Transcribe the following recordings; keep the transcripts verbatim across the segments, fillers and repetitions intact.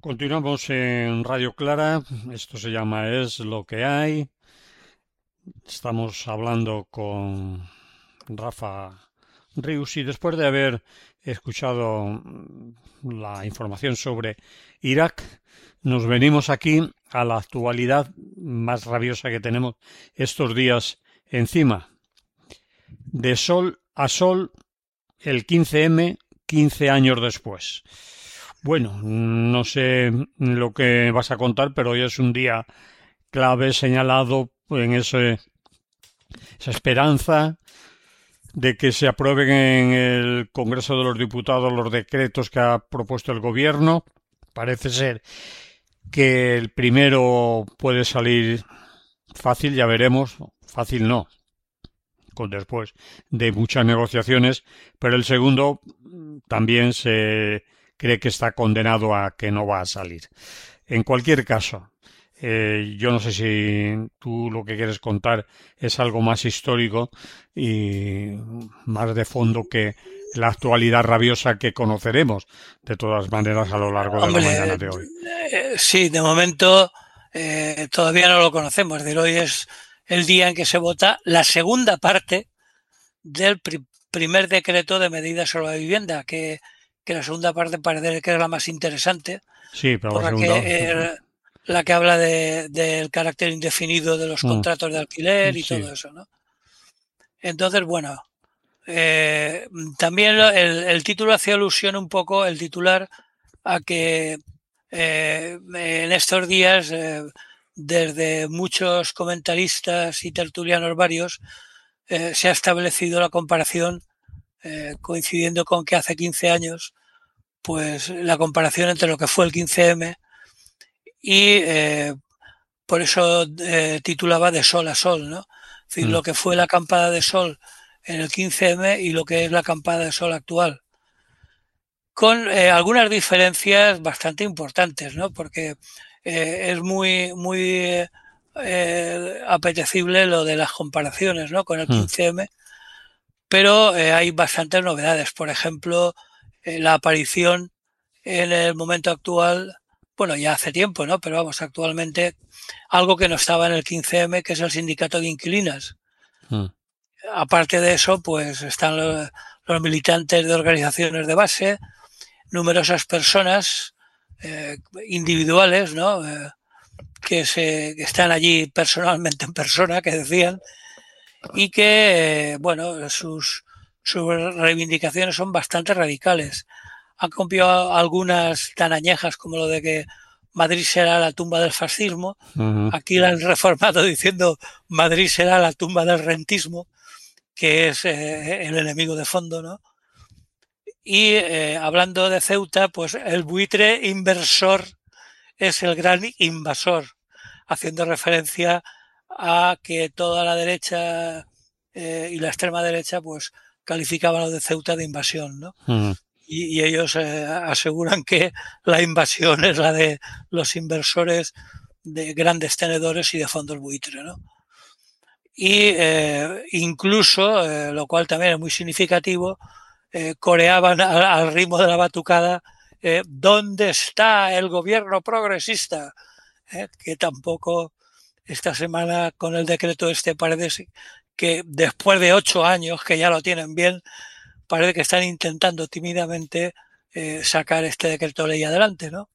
Continuamos en Radio Clara. Esto se llama Es lo que hay. Estamos hablando con Rafa Rius y después de haber escuchado mm, la información sobre Irak, nos venimos aquí a la actualidad más rabiosa que tenemos estos días encima. De sol a sol, el quince eme, quince años después. Bueno, no sé lo que vas a contar, pero hoy es un día clave señalado en ese, esa esperanza de que se aprueben en el Congreso de los Diputados los decretos que ha propuesto el Gobierno. Parece ser que el primero puede salir fácil, ya veremos. Fácil no, con después de muchas negociaciones, pero el segundo también se cree que está condenado a que no va a salir. En cualquier caso, eh, yo no sé si tú lo que quieres contar es algo más histórico y más de fondo que la actualidad rabiosa que conoceremos, de todas maneras, a lo largo de la mañana Hombre, de hoy. eh, sí, de momento eh, todavía no lo conocemos. De hoy es el día en que se vota la segunda parte del pri- primer decreto de medidas sobre la vivienda, que, que la segunda parte parece que es la más interesante, Sí, pero por la la segunda. que, eh, la que habla de- del carácter indefinido de los Mm, contratos de alquiler y sí. todo eso, ¿no? Entonces, bueno, eh, también lo- el, el título hace alusión un poco, el titular, a que eh, en estos días, eh, desde muchos comentaristas y tertulianos varios, eh, se ha establecido la comparación, eh, coincidiendo con que hace quince años, pues la comparación entre lo que fue el quince eme y eh, por eso eh, titulaba De sol a sol, ¿no? Es decir, Mm, lo que fue la acampada de sol en el quince eme y lo que es la acampada de sol actual, con eh, algunas diferencias bastante importantes, ¿no? Porque eh, es muy, muy eh, apetecible lo de las comparaciones, ¿no? Con el mm, quince eme, pero eh, hay bastantes novedades. Por ejemplo, eh, la aparición en el momento actual, bueno, ya hace tiempo, ¿no? Pero vamos, actualmente algo que no estaba en el quince eme, que es el sindicato de inquilinas. mm, Aparte de eso, pues están los, los militantes de organizaciones de base, numerosas personas eh, individuales, ¿no? Eh, que, se, que están allí personalmente en persona, que decían, y que, eh, bueno, sus, sus reivindicaciones son bastante radicales. Han copiado algunas tan añejas como lo de que Madrid será la tumba del fascismo. mm, Aquí la han reformado diciendo Madrid será la tumba del rentismo, que es eh, el enemigo de fondo, ¿no? Y eh, hablando de Ceuta, pues el buitre inversor es el gran invasor, haciendo referencia a que toda la derecha eh, y la extrema derecha pues calificaban lo de Ceuta de invasión, ¿no? mm. Y, y ellos eh, aseguran que la invasión es la de los inversores de grandes tenedores y de fondos buitre, ¿no? Y eh, incluso, eh, lo cual también es muy significativo, eh, coreaban al, al, ritmo de la batucada, eh, ¿dónde está el gobierno progresista? Eh, que tampoco esta semana con el decreto este parece que después de ocho años que ya lo tienen bien, parece que están intentando tímidamente eh, sacar este decreto ley adelante, ¿no?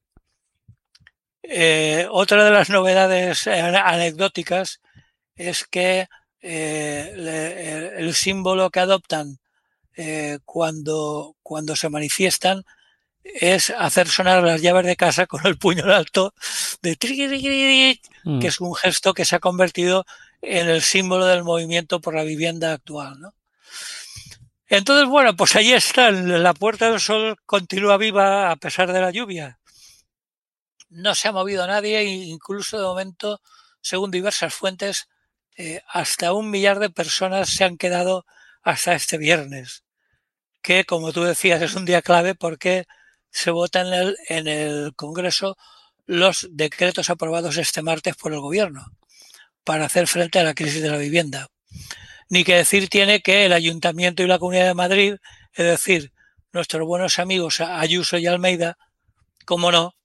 Eh, otra de las novedades eh, anecdóticas es que eh, le, el símbolo que adoptan eh, cuando, cuando se manifiestan es hacer sonar las llaves de casa con el puño en alto, de que Mm. es un gesto que se ha convertido en el símbolo del movimiento por la vivienda actual, ¿no? Entonces, bueno, pues ahí está, la Puerta del Sol continúa viva a pesar de la lluvia. No se ha movido nadie, incluso de momento, según diversas fuentes, eh, hasta un millar de personas se han quedado hasta este viernes, que, como tú decías, es un día clave porque se vota en el, en el Congreso los decretos aprobados este martes por el Gobierno para hacer frente a la crisis de la vivienda. Ni que decir tiene que el Ayuntamiento y la Comunidad de Madrid, es decir, nuestros buenos amigos Ayuso y Almeida, como no,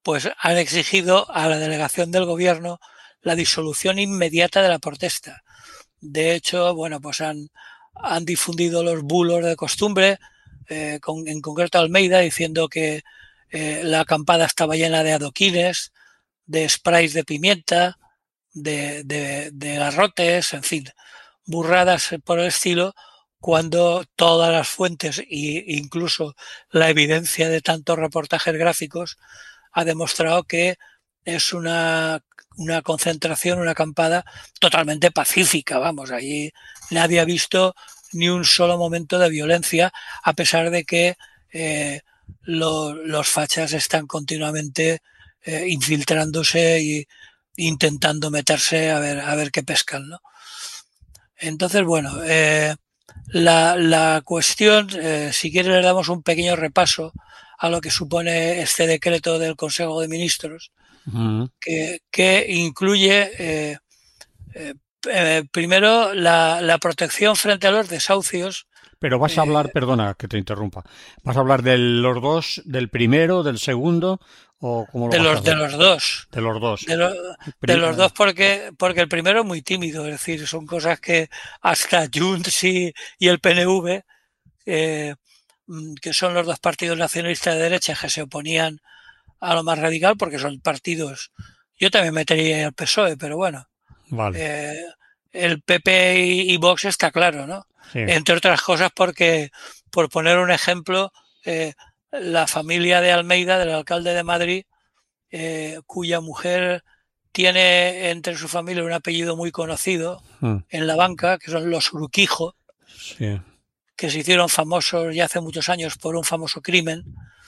pues han exigido a la delegación del gobierno la disolución inmediata de la protesta. De hecho, bueno, pues han, han difundido los bulos de costumbre, eh, con, en concreto Almeida, diciendo que eh, la acampada estaba llena de adoquines, de sprays de pimienta, de, de, de garrotes, en fin, burradas por el estilo, cuando todas las fuentes e incluso la evidencia de tantos reportajes gráficos ha demostrado que es una, una concentración, una acampada totalmente pacífica, vamos, allí nadie ha visto ni un solo momento de violencia, a pesar de que eh, lo, los fachas están continuamente eh, infiltrándose y intentando meterse a ver, a ver qué pescan, ¿no? Entonces, bueno, eh, la, la cuestión, eh, si quiere le damos un pequeño repaso a lo que supone este decreto del Consejo de Ministros, uh-huh. que, que incluye eh, eh, eh, primero la, la protección frente a los desahucios. Pero vas a hablar, eh, perdona que te interrumpa, ¿vas a hablar de los dos, del primero, del segundo o cómo lo de vas los a hacer? De los dos. De los dos. De, lo, de los dos porque, porque el primero es muy tímido, es decir, son cosas que hasta Junts y, y el P N V, eh, que son los dos partidos nacionalistas de derecha que se oponían a lo más radical, porque son partidos, yo también metería el P S O E, pero bueno, vale. eh, el P P y, y Vox está claro, ¿no? Sí. Entre otras cosas porque, por poner un ejemplo, eh, la familia de Almeida, del alcalde de Madrid, eh, cuya mujer tiene entre su familia un apellido muy conocido mm. en la banca, que son los Urquijo, sí. que se hicieron famosos ya hace muchos años por un famoso crimen,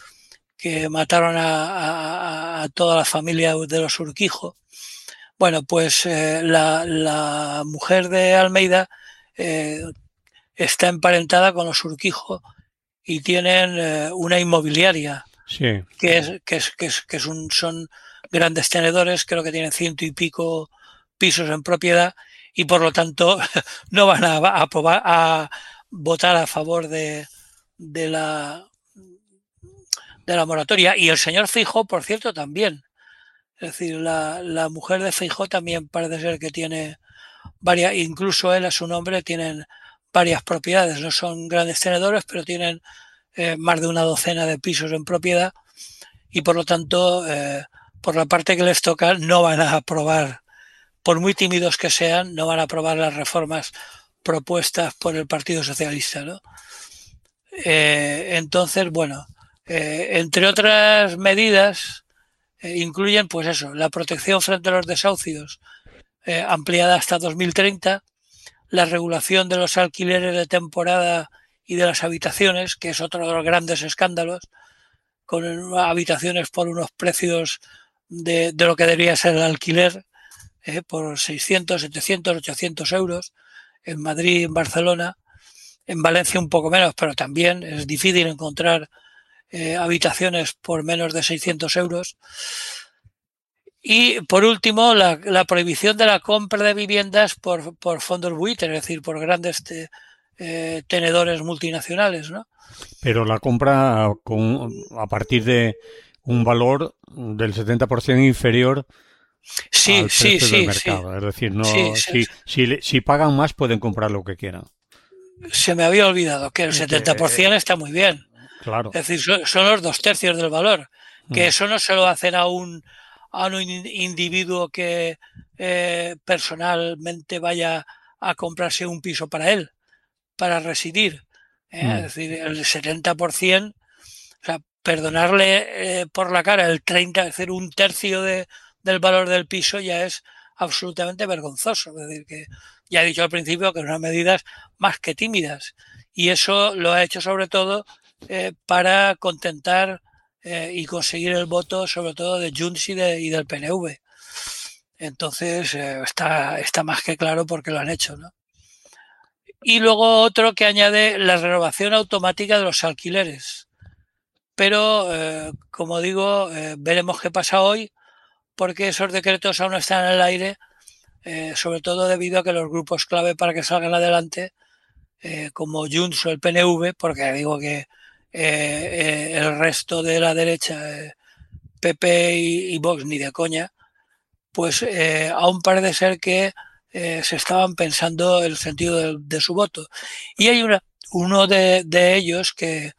que mataron a, a, a toda la familia de los Urquijo. Bueno, pues eh, la, la mujer de Almeida eh, está emparentada con los Urquijo y tienen eh, una inmobiliaria, sí. que, es, que, es, que, es, que es un, son grandes tenedores, creo que tienen ciento y pico pisos en propiedad y por lo tanto no van a, a, aprobar, a votar a favor de, de, la, de la moratoria. Y el señor Feijóo, por cierto, también. Es decir, la, la mujer de Feijóo también parece ser que tiene varias, incluso él a su nombre tienen varias propiedades. No son grandes tenedores, pero tienen eh, más de una docena de pisos en propiedad y por lo tanto, eh, por la parte que les toca, no van a aprobar, por muy tímidos que sean, no van a aprobar las reformas propuestas por el Partido Socialista, ¿no? Eh, entonces, bueno, eh, entre otras medidas, eh, incluyen, pues eso, la protección frente a los desahucios eh, ampliada hasta dos mil treinta, la regulación de los alquileres de temporada y de las habitaciones, que es otro de los grandes escándalos, con habitaciones por unos precios de, de lo que debería ser el alquiler, eh, por seiscientos, setecientos, ochocientos euros, en Madrid, en Barcelona, en Valencia un poco menos, pero también es difícil encontrar eh, habitaciones por menos de seiscientos euros. Y por último, la, la prohibición de la compra de viviendas por, por fondos buitres, es decir, por grandes te, eh, tenedores multinacionales, ¿no? Pero la compra con, a partir de un valor del setenta por ciento inferior sí, al sí, precio sí, del mercado. sí. Es decir, no, sí, si, sí. Si, si pagan más pueden comprar lo que quieran. Se me había olvidado que el setenta por ciento está muy bien. Claro. Es decir, son, son los dos tercios del valor. Que mm. eso no se lo hacen a un, a un individuo que eh, personalmente vaya a comprarse un piso para él, para residir. ¿eh? Mm. Es decir, el setenta por ciento, o sea, perdonarle eh, por la cara el treinta, es decir, un tercio de, del valor del piso ya es absolutamente vergonzoso. Es decir, que ya he dicho al principio que son unas medidas más que tímidas. Y eso lo ha hecho sobre todo eh, para contentar eh, y conseguir el voto sobre todo de Junts y, de, y del P N V. Entonces eh, está, está más que claro porque lo han hecho, ¿no? Y luego otro que añade la renovación automática de los alquileres. Pero, eh, como digo, eh, veremos qué pasa hoy, porque esos decretos aún están en el aire, eh, sobre todo debido a que los grupos clave para que salgan adelante, eh, como Junts o el P N V, porque digo que eh, eh, el resto de la derecha, eh, P P y, y Vox ni de coña, pues eh, aún parece ser que eh, se estaban pensando el sentido de, de su voto. Y hay una, uno de, de ellos que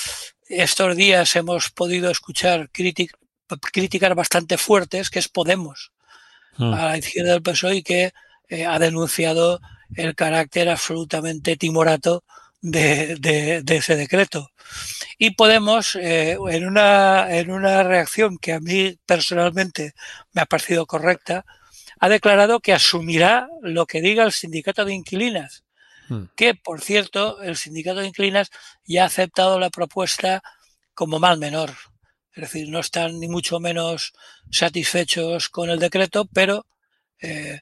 estos días hemos podido escuchar crítica, críticas bastante fuertes, que es Podemos, Mm. a la izquierda del P S O E, y que eh, ha denunciado el carácter absolutamente timorato de, de, de ese decreto. Y Podemos, eh, en, una, en una reacción que a mí personalmente me ha parecido correcta, ha declarado que asumirá lo que diga el sindicato de inquilinas, Mm. que, por cierto, el sindicato de inquilinas ya ha aceptado la propuesta como mal menor. Es decir, no están ni mucho menos satisfechos con el decreto, pero eh,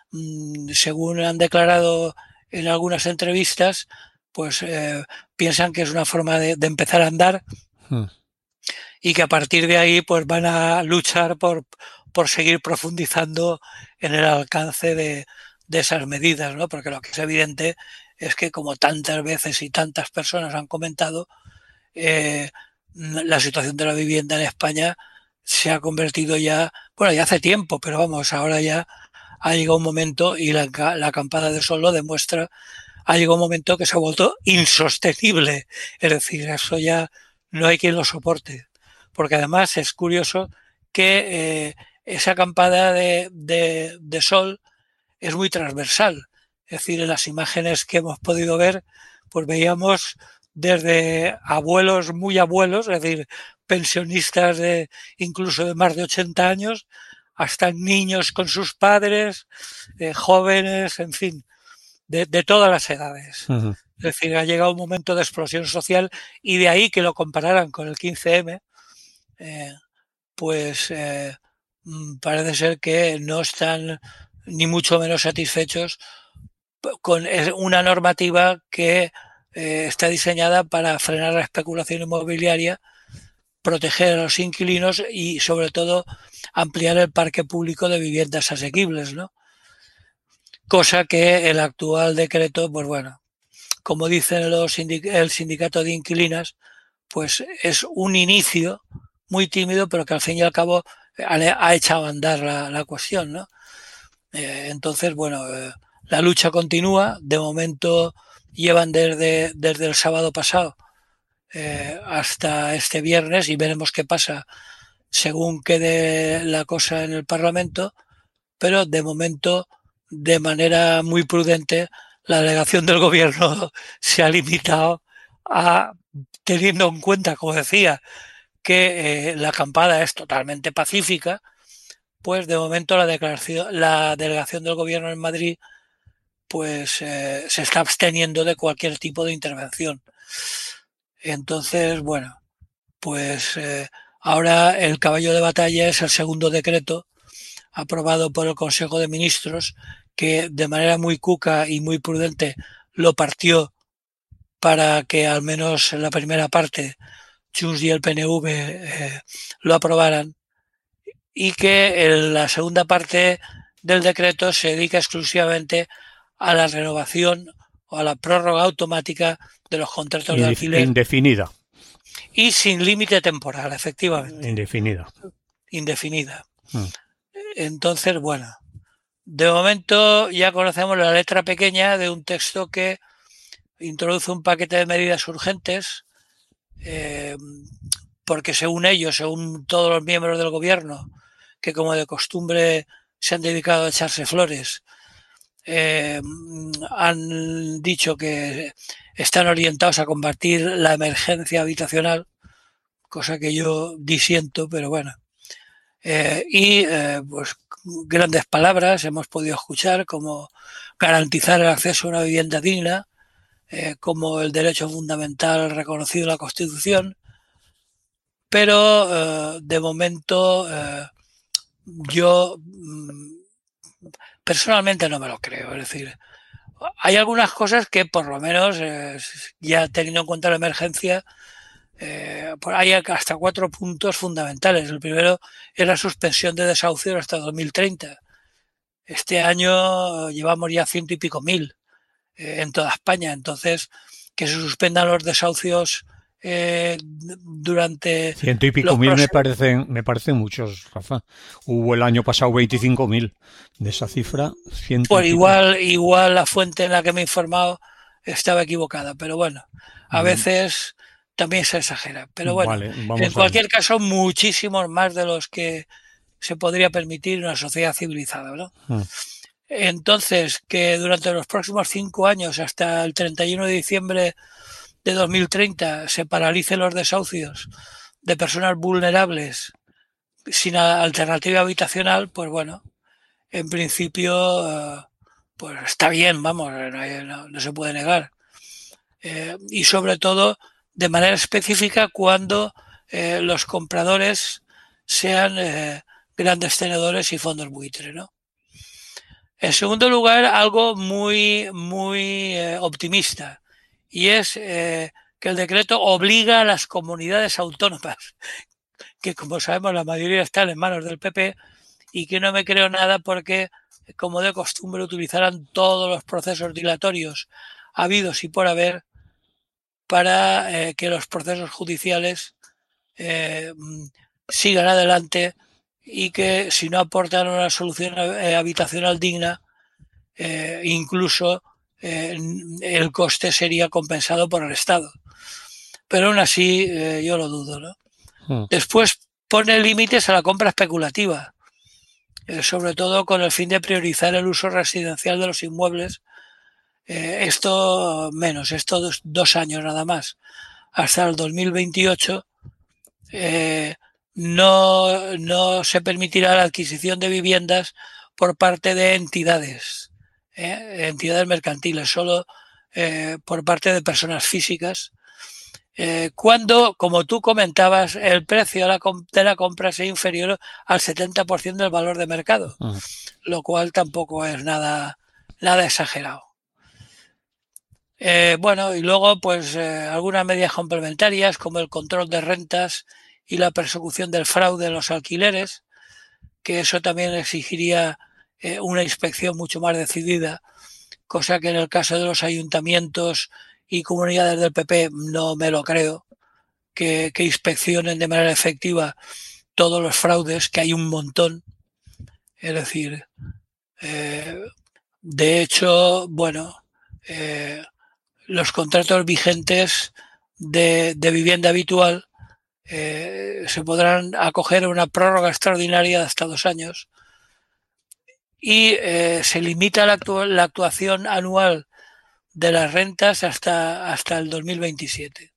según han declarado en algunas entrevistas, pues eh, piensan que es una forma de, de empezar a andar, Mm. y que a partir de ahí pues van a luchar por, por seguir profundizando en el alcance de, de esas medidas, ¿no? Porque lo que es evidente es que, como tantas veces y tantas personas han comentado, eh, la situación de la vivienda en España se ha convertido ya, bueno, ya hace tiempo, pero vamos, ahora ya ha llegado un momento, y la, la acampada de sol lo demuestra, ha llegado un momento que se ha vuelto insostenible. Es decir, eso ya no hay quien lo soporte. Porque además es curioso que eh, esa acampada de, de, de sol es muy transversal. Es decir, en las imágenes que hemos podido ver, pues veíamos desde abuelos muy abuelos, es decir, pensionistas de incluso de más de ochenta años, hasta niños con sus padres, eh, jóvenes, en fin, de, de todas las edades. Mm. Es decir, ha llegado un momento de explosión social, y de ahí que lo compararan con el quince eme, eh, pues eh, parece ser que no están ni mucho menos satisfechos con una normativa que eh, está diseñada para frenar la especulación inmobiliaria, proteger a los inquilinos y, sobre todo, ampliar el parque público de viviendas asequibles, ¿no? Cosa que el actual decreto, pues bueno, como dicen los sindic el sindicato de inquilinas, pues es un inicio muy tímido, pero que al fin y al cabo ha, ha echado a andar la, la cuestión, ¿no? Eh, entonces, bueno, eh, la lucha continúa. De momento llevan desde, desde el sábado pasado eh, hasta este viernes, y veremos qué pasa según quede la cosa en el Parlamento, pero de momento, de manera muy prudente, la delegación del gobierno se ha limitado a, teniendo en cuenta, como decía, que eh, la acampada es totalmente pacífica, pues de momento la, declaración, la delegación del gobierno en Madrid pues eh, se está absteniendo de cualquier tipo de intervención. Entonces, bueno, pues eh, ahora el caballo de batalla es el segundo decreto aprobado por el Consejo de Ministros, que de manera muy cuca y muy prudente lo partió para que al menos en la primera parte Junts y el P N V eh, lo aprobaran, y que en la segunda parte del decreto se dedica exclusivamente a la renovación o a la prórroga automática de los contratos de alquiler, Indefinida. y sin límite temporal, efectivamente, Indefinida. indefinida. Mm. Entonces, bueno, de momento ya conocemos la letra pequeña de un texto que introduce un paquete de medidas urgentes, eh, porque según ellos, según todos los miembros del gobierno, que como de costumbre se han dedicado a echarse flores, eh, han dicho que están orientados a combatir la emergencia habitacional, cosa que yo disiento, pero bueno. Eh, y eh, pues grandes palabras hemos podido escuchar, como garantizar el acceso a una vivienda digna, eh, como el derecho fundamental reconocido en la Constitución, pero eh, de momento eh, yo mm, personalmente no me lo creo. Es decir, hay algunas cosas que por lo menos, eh, ya teniendo en cuenta la emergencia, eh, hay hasta cuatro puntos fundamentales. El primero es la suspensión de desahucios hasta dos mil treinta. Este año llevamos ya ciento y pico mil eh, en toda España. Entonces, que se suspendan los desahucios eh, durante Ciento y pico los mil me próximos. parecen, me parecen muchos, Rafa. Hubo el año pasado veinticinco mil. De esa cifra, ciento y Pues pico. igual, igual la fuente en la que me he informado estaba equivocada, pero bueno, a Mm, veces también se exagera. Pero bueno, Vale, en vamos a ver. cualquier caso, muchísimos más de los que se podría permitir una sociedad civilizada, ¿no? Mm, Entonces, que durante los próximos cinco años, hasta el treinta y uno de diciembre de dos mil treinta, se paralicen los desahucios de personas vulnerables sin alternativa habitacional, pues bueno, en principio, eh, pues está bien, vamos, no, no, no se puede negar. Eh, y sobre todo, de manera específica, cuando eh, los compradores sean eh, grandes tenedores y fondos buitre, ¿no? En segundo lugar, algo muy, muy eh, optimista, y es eh, que el decreto obliga a las comunidades autónomas, que como sabemos la mayoría están en manos del P P, y que no me creo nada porque, como de costumbre, utilizarán todos los procesos dilatorios habidos y por haber para eh, que los procesos judiciales eh, sigan adelante y que si no aportan una solución eh, habitacional digna, eh, incluso eh, el coste sería compensado por el Estado. Pero aún así eh, yo lo dudo, ¿no? mm. Después pone límites a la compra especulativa, eh, sobre todo con el fin de priorizar el uso residencial de los inmuebles. Eh, esto menos, esto dos, dos años nada más, hasta el dos mil veintiocho. Eh, no, no se permitirá la adquisición de viviendas por parte de entidades, eh, entidades mercantiles, solo eh, por parte de personas físicas, eh, cuando, como tú comentabas, el precio de la, de la compra sea inferior al setenta por ciento del valor de mercado, Mm. lo cual tampoco es nada, nada exagerado. Eh, bueno, y luego, pues eh, algunas medidas complementarias como el control de rentas y la persecución del fraude en los alquileres, que eso también exigiría eh, una inspección mucho más decidida, cosa que en el caso de los ayuntamientos y comunidades del P P no me lo creo, que, que inspeccionen de manera efectiva todos los fraudes, que hay un montón. Es decir, eh, de hecho, bueno, eh, los contratos vigentes de, de vivienda habitual eh, se podrán acoger a una prórroga extraordinaria de hasta dos años y eh, se limita la, actu la, actuación anual de las rentas hasta, hasta el dos mil veintisiete.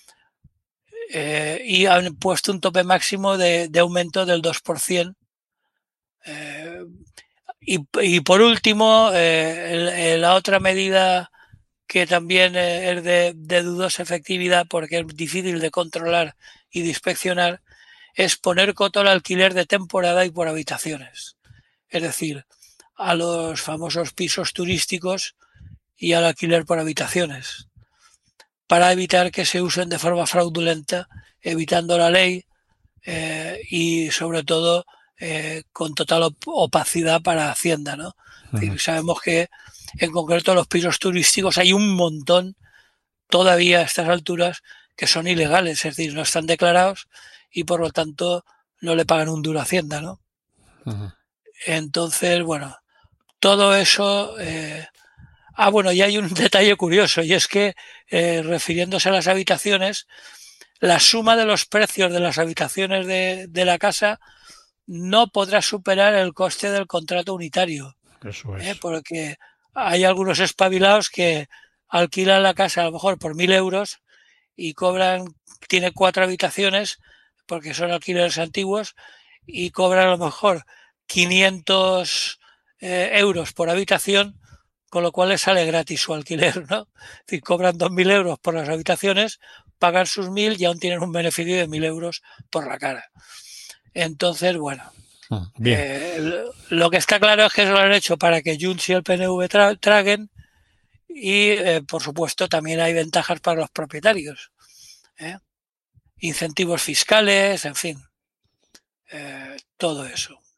Eh, y han puesto un tope máximo de, de aumento del dos por ciento. Eh, y, y, por último, eh, el, el, la otra medida que también eh, es de, de dudosa efectividad porque es difícil de controlar y de inspeccionar, es poner coto al alquiler de temporada y por habitaciones. Es decir, a los famosos pisos turísticos y al alquiler por habitaciones, para evitar que se usen de forma fraudulenta, evitando la ley eh, y sobre todo eh, con total op opacidad para Hacienda, ¿no? Es decir, sabemos que en concreto los pisos turísticos hay un montón todavía a estas alturas que son ilegales, es decir, no están declarados y por lo tanto no le pagan un duro a Hacienda, ¿no? Uh-huh. Entonces, bueno, todo eso... Eh... Ah, bueno, y hay un detalle curioso y es que, eh, refiriéndose a las habitaciones, la suma de los precios de las habitaciones de, de la casa no podrá superar el coste del contrato unitario. Eso es. ¿eh? Porque hay algunos espabilados que alquilan la casa a lo mejor por mil euros y cobran, tiene cuatro habitaciones porque son alquileres antiguos y cobran a lo mejor quinientos eh, euros por habitación, con lo cual les sale gratis su alquiler, ¿no? Es decir, cobran dos mil euros por las habitaciones, pagan sus mil y aún tienen un beneficio de mil euros por la cara. Entonces, bueno, Bien. eh, lo que está claro es que eso lo han hecho para que Junts y el P N V tra traguen y, eh, por supuesto, también hay ventajas para los propietarios. ¿eh? Incentivos fiscales, en fin, eh, todo eso.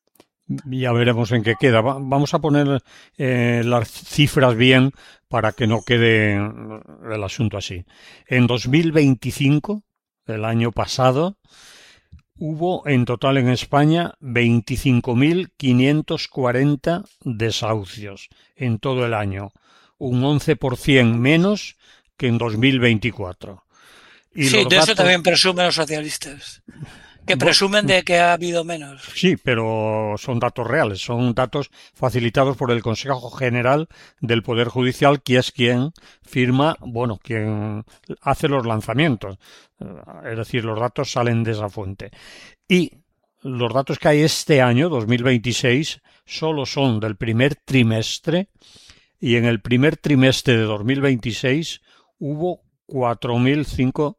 Ya veremos en qué queda. Va- vamos a poner eh, las cifras bien para que no quede el asunto así. En dos mil veinticinco, el año pasado, hubo en total en España veinticinco mil quinientos cuarenta desahucios en todo el año, un once por ciento menos que en dos mil veinticuatro. Y Sí, los de eso datos, también presumen los socialistas, que bu- presumen de que ha habido menos. sí, pero son datos reales, son datos facilitados por el Consejo General del Poder Judicial, que es quien firma, bueno, quien hace los lanzamientos. Eh, Es decir, los datos salen de esa fuente. Y los datos que hay este año, dos mil veintiséis, solo son del primer trimestre, y en el primer trimestre de dos mil veintiséis hubo cuatro mil cinco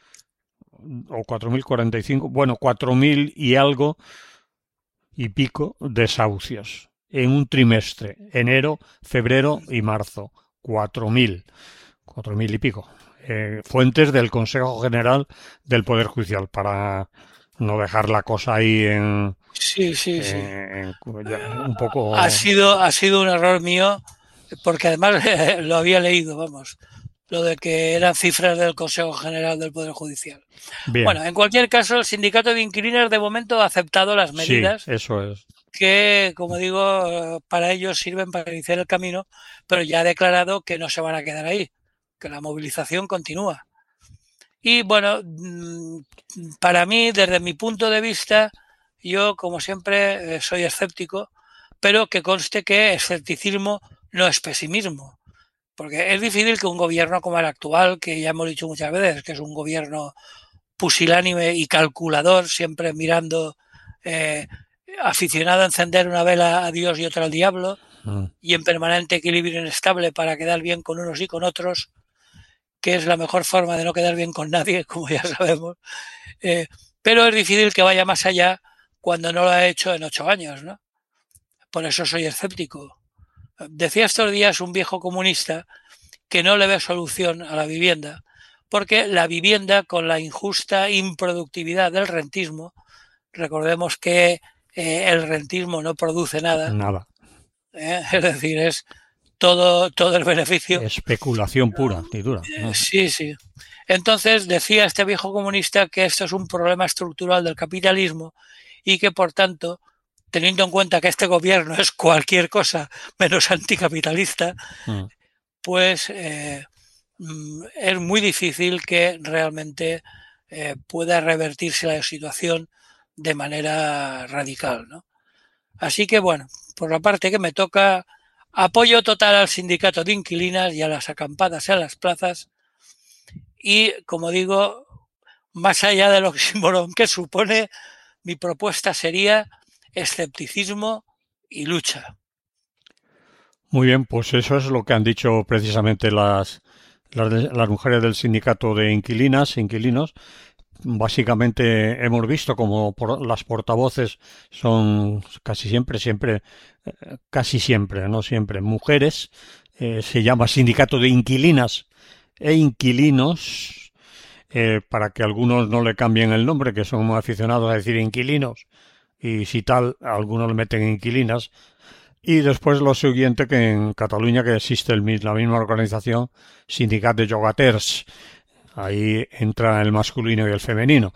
o cuatro mil cuarenta y cinco, bueno, cuatro mil y algo y pico desahucios en un trimestre, enero, febrero y marzo, cuatro mil, cuatro mil y pico. Eh, fuentes del Consejo General del Poder Judicial, para no dejar la cosa ahí en, Sí, sí, sí. en- en- ya un Ha poco. sido, ha sido un error mío, porque además lo había leído, vamos, lo de que eran cifras del Consejo General del Poder Judicial. Bien, Bueno, en cualquier caso, el sindicato de inquilinos de momento ha aceptado las sí, medidas eso es. que, como digo, para ellos sirven para iniciar el camino, pero ya ha declarado que no se van a quedar ahí, que la movilización continúa. Y bueno, para mí, desde mi punto de vista, yo, como siempre, soy escéptico, pero que conste que escepticismo no es pesimismo. Porque es difícil que un gobierno como el actual, que ya hemos dicho muchas veces, que es un gobierno pusilánime y calculador, siempre mirando, eh, aficionado a encender una vela a Dios y otra al diablo, Mm. y en permanente equilibrio inestable para quedar bien con unos y con otros, que es la mejor forma de no quedar bien con nadie, como ya sabemos. Eh, pero es difícil que vaya más allá cuando no lo ha hecho en ocho años, ¿no? Por eso soy escéptico. Decía estos días un viejo comunista que no le ve solución a la vivienda, porque la vivienda, con la injusta improductividad del rentismo, recordemos que eh, el rentismo no produce nada, Nada, ¿eh? Es decir, es todo, todo el beneficio. especulación pura y dura. Eh, Mm. sí, sí. Entonces decía este viejo comunista que esto es un problema estructural del capitalismo y que, por tanto, teniendo en cuenta que este gobierno es cualquier cosa menos anticapitalista, Mm. pues eh, es muy difícil que realmente eh, pueda revertirse la situación de manera radical, ¿no? Así que, bueno, por la parte que me toca, apoyo total al sindicato de inquilinas y a las acampadas en las plazas y, como digo, más allá del oxímoron que supone, mi propuesta sería escepticismo y lucha. Muy bien, pues eso es lo que han dicho precisamente las, las, de- las mujeres del sindicato de inquilinas, inquilinos. Básicamente hemos visto como por- las portavoces son casi siempre, siempre, eh, casi siempre, no siempre, mujeres. Eh, se llama sindicato de inquilinas e inquilinos, eh, para que algunos no le cambien el nombre, que son muy aficionados a decir inquilinos, y si tal, algunos le meten inquilinas. Y después lo siguiente, que en Cataluña que existe el, la misma organización, Sindicat de Llogaters. Ahí entra el masculino y el femenino.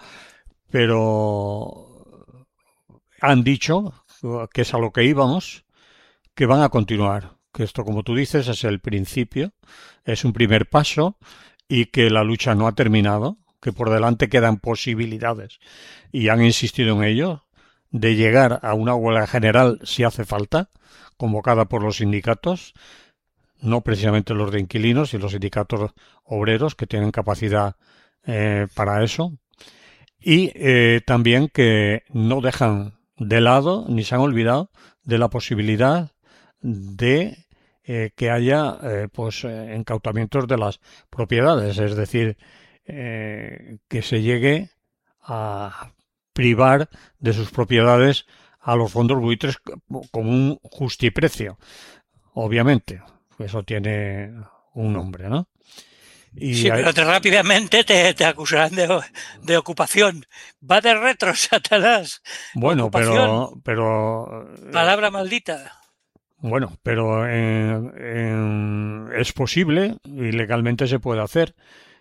Pero han dicho, que es a lo que íbamos, que van a continuar. Que esto, como tú dices, es el principio, es un primer paso y que la lucha no ha terminado, que por delante quedan posibilidades. Y han insistido en ello, de llegar a una huelga general si hace falta, convocada por los sindicatos, no precisamente los de inquilinos y los sindicatos obreros que tienen capacidad eh, para eso, y eh, también que no dejan de lado ni se han olvidado de la posibilidad de eh, que haya eh, pues eh, encautamientos de las propiedades, es decir, eh, que se llegue a privar de sus propiedades a los fondos buitres como un justiprecio, obviamente. Eso tiene un nombre, ¿no? Y Sí, hay- pero te, rápidamente te, te acusarán de, de ocupación. Va de retro, Satanás. bueno, Ocupación, pero, pero eh, palabra maldita. bueno, pero en- en- es posible y legalmente se puede hacer.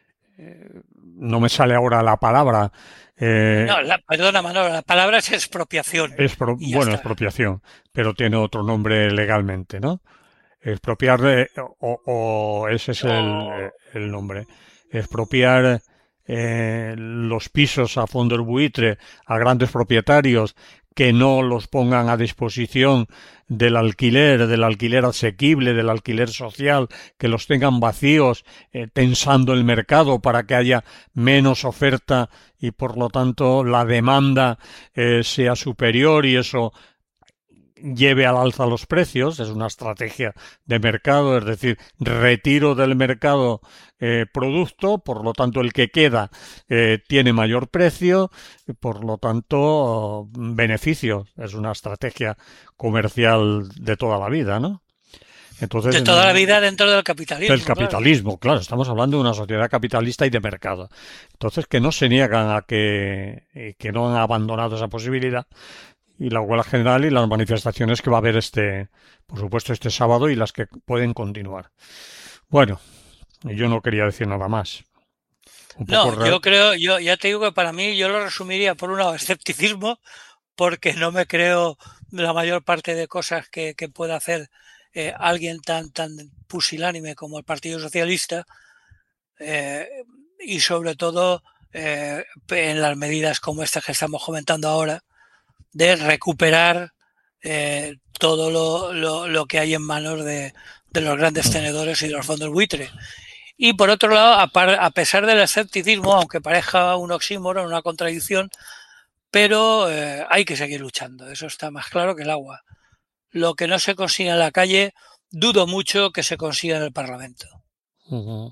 No me sale ahora la palabra. eh, No, la, perdona, Manolo, la palabra es expropiación. es pro- Y ya bueno, está. expropiación, pero tiene otro nombre legalmente, ¿no? Expropiar, eh, o, o ese es el, O, eh, el nombre. Expropiar eh, los pisos a fondos buitre a grandes propietarios que no los pongan a disposición del alquiler, del alquiler asequible, del alquiler social, que los tengan vacíos, eh, tensando el mercado para que haya menos oferta y por lo tanto la demanda eh, sea superior y eso lleve al alza los precios, es una estrategia de mercado, es decir, retiro del mercado eh, producto, por lo tanto el que queda eh, tiene mayor precio, por lo tanto beneficio, es una estrategia comercial de toda la vida, ¿no? Entonces, de toda la vida dentro del del capitalismo, claro. capitalismo, claro, estamos hablando de una sociedad capitalista y de mercado. Entonces, que no se niegan a que, que no han abandonado esa posibilidad y la huelga general y las manifestaciones que va a haber este, por supuesto, este sábado y las que pueden continuar. Bueno, yo no quería decir nada más. Un poco No, re... yo creo, yo ya te digo que para mí yo lo resumiría por un lado escepticismo, porque no me creo la mayor parte de cosas que, que pueda hacer eh, alguien tan, tan pusilánime como el Partido Socialista, eh, y sobre todo eh, en las medidas como estas que estamos comentando ahora, de recuperar eh, todo lo, lo, lo, que hay en manos de, de los grandes tenedores y de los fondos buitre. Y por otro lado, a, par, a pesar del escepticismo, aunque parezca un oxímoron, una contradicción, pero eh, hay que seguir luchando, eso está más claro que el agua. Lo que no se consigue en la calle, dudo mucho que se consiga en el Parlamento. Uh-huh.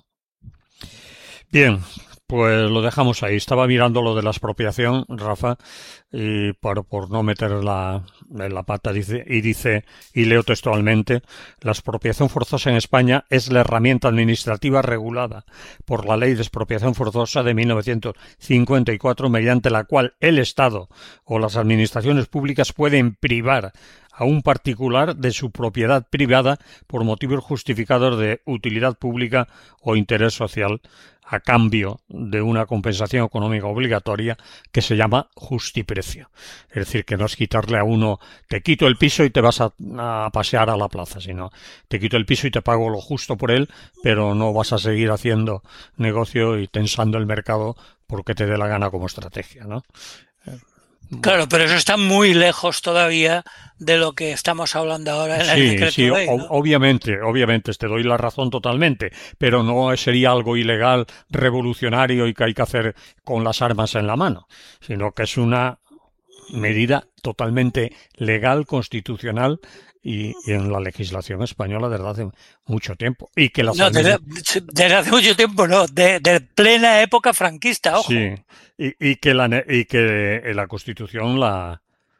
Bien, pues lo dejamos ahí. Estaba mirando lo de la expropiación, Rafa, y por, por no meter la, en la pata, dice, y dice, y leo textualmente, la expropiación forzosa en España es la herramienta administrativa regulada por la Ley de Expropiación Forzosa de mil novecientos cincuenta y cuatro, mediante la cual el Estado o las administraciones públicas pueden privar a un particular de su propiedad privada por motivos justificados de utilidad pública o interés social a cambio de una compensación económica obligatoria que se llama justiprecio. Es decir, que no es quitarle a uno, te quito el piso y te vas a, a pasear a la plaza, sino te quito el piso y te pago lo justo por él, pero no vas a seguir haciendo negocio y tensando el mercado porque te dé la gana como estrategia, ¿no? Bueno. Claro, pero eso está muy lejos todavía de lo que estamos hablando ahora en sí, el decreto sí, ley, ¿no? Obviamente, obviamente, te doy la razón totalmente, pero no sería algo ilegal, revolucionario y que hay que hacer con las armas en la mano, sino que es una medida totalmente legal, constitucional y, y en la legislación española desde hace mucho tiempo. Y que las no, desde, desde, hace mucho tiempo no, de, de plena época franquista, ojo. Sí, y, y, que, la, y que la Constitución la,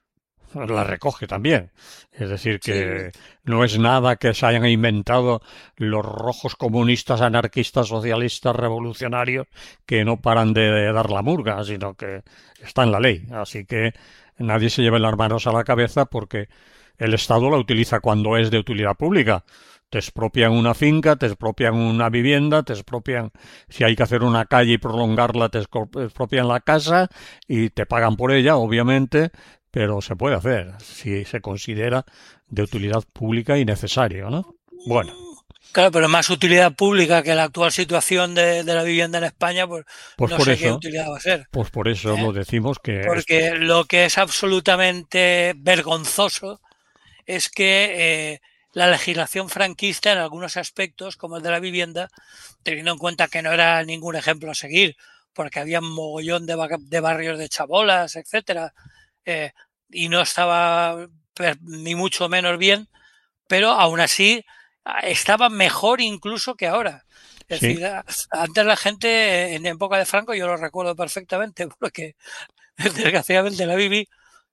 la recoge también. Es decir, que sí. No es nada que se hayan inventado los rojos comunistas, anarquistas, socialistas, revolucionarios, que no paran de dar la murga, sino que está en la ley. Así que nadie se lleve las manos a la cabeza porque el Estado la utiliza cuando es de utilidad pública. Te expropian una finca, te expropian una vivienda, te expropian, si hay que hacer una calle y prolongarla, te expropian la casa y te pagan por ella, obviamente, pero se puede hacer si se considera de utilidad pública y necesario, ¿no? Bueno. Claro, pero más utilidad pública que la actual situación de, de la vivienda en España, pues, pues no por sé eso, qué utilidad va a ser. Pues por eso ¿eh? Lo decimos que... Porque es... lo que es absolutamente vergonzoso es que eh, la legislación franquista en algunos aspectos, como el de la vivienda, teniendo en cuenta que no era ningún ejemplo a seguir, porque había un mogollón de, de barrios de chabolas, etcétera, eh, y no estaba ni mucho menos bien, pero aún así estaba mejor incluso que ahora. Es sí. decir, antes la gente, en época de Franco, yo lo recuerdo perfectamente, porque desgraciadamente la viví,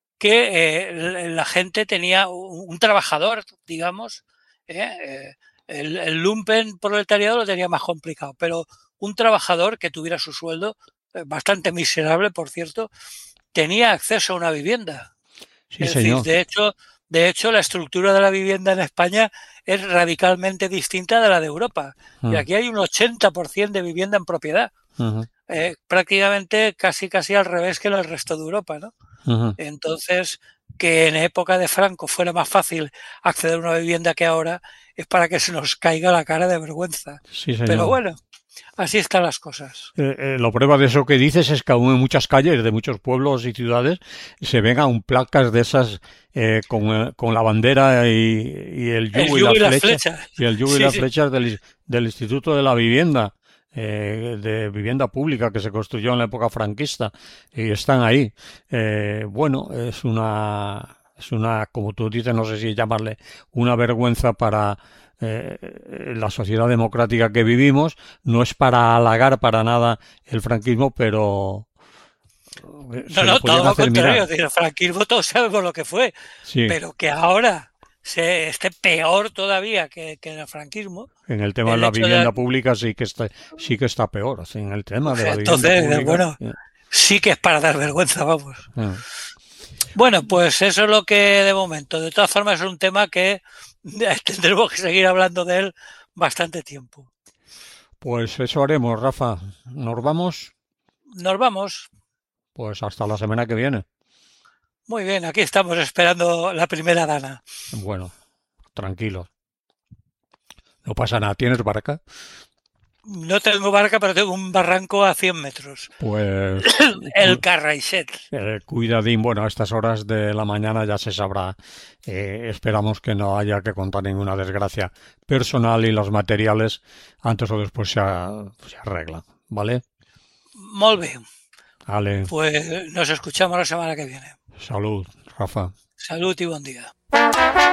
que eh, la gente tenía un, un trabajador, digamos, eh, el, el lumpen proletariado lo tenía más complicado, pero un trabajador que tuviera su sueldo, eh, bastante miserable, por cierto, tenía acceso a una vivienda. Sí, Es señor. decir, de hecho, de hecho, la estructura de la vivienda en España es radicalmente distinta de la de Europa. Y Uh, aquí hay un ochenta por ciento de vivienda en propiedad. uh, Eh, prácticamente casi casi al revés que en el resto de Europa, ¿no? uh. Entonces, que en época de Franco fuera más fácil acceder a una vivienda que ahora es para que se nos caiga la cara de vergüenza. Sí, Pero señor. bueno, así están las cosas. Eh, eh, la prueba de eso que dices es que aún en muchas calles de muchos pueblos y ciudades se ven aún placas de esas eh, con, eh, con la bandera y, y el El yugo y yugo las y las flechas flechas. y el yugo y Sí, las sí. flechas del, del Instituto de la Vivienda, eh, de vivienda pública que se construyó en la época franquista y están ahí. Eh, bueno, es una es una, como tú dices, no sé si llamarle una vergüenza para eh, la sociedad democrática que vivimos. No es para halagar para nada el franquismo, pero eh, No, se lo no, podían todo lo hacer contrario. mirar. Es decir, el franquismo todos sabemos lo que fue. Sí, Pero que ahora se esté peor todavía que, que en el franquismo, en el tema de el la hecho de... vivienda pública sí que está, sí que está peor. Sí, en el tema de Pues la vivienda entonces, pública. bueno, eh, sí que es para dar vergüenza, vamos. eh. Bueno, pues eso es lo que de momento. De todas formas, es un tema que tendremos que seguir hablando de él bastante tiempo. Pues eso haremos, Rafa. Nos vamos, Nos vamos. pues hasta la semana que viene. Muy bien, aquí estamos esperando la primera dana. Bueno, tranquilo. No pasa nada. ¿Tienes barca? No tengo barca, pero tengo un barranco a cien metros. Pues El cu- Carraixet. eh, cuidadín. Bueno, a estas horas de la mañana ya se sabrá. Eh, esperamos que no haya que contar ninguna desgracia personal y los materiales antes o después se, a- se arreglan. ¿Vale? Molt bé. Ale, Pues nos escuchamos la semana que viene. salud, Rafa. Salud y buen día.